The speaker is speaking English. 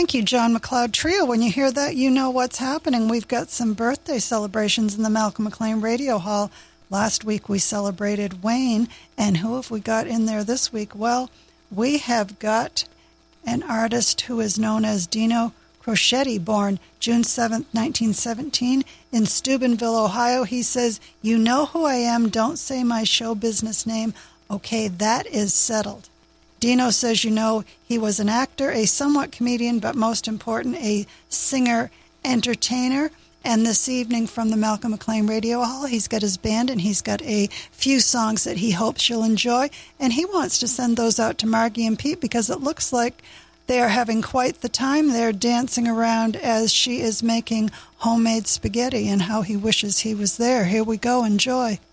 Thank you, John McLeod Trio. When you hear that, you know what's happening. We've got some birthday celebrations in the Malcolm McLean Radio Hall. Last week we celebrated Wayne, and who have we got in there this week? Well, we have got an artist who is known as Dino Crocetti, born June 7th, 1917, in Steubenville, Ohio. He says, "You know who I am, don't say my show business name." Okay, that is settled. Dino says, you know, he was an actor, a somewhat comedian, but most important, a singer-entertainer. And this evening from the Malcolm McLean Radio Hall, he's got his band and he's got a few songs that he hopes you'll enjoy. And he wants to send those out to Margie and Pete because it looks like they are having quite the time. They're dancing around as she is making homemade spaghetti and how he wishes he was there. Here we go. Enjoy.